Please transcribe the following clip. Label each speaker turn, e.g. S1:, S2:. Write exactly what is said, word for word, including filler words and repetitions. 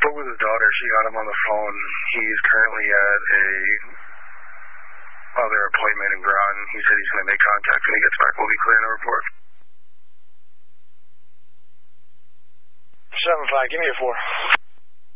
S1: spoke with his daughter. She got him on the phone. He's currently at a other appointment in Groton. He said he's going to make contact when he gets back. We'll be clearing the report.
S2: seven five, give me a four.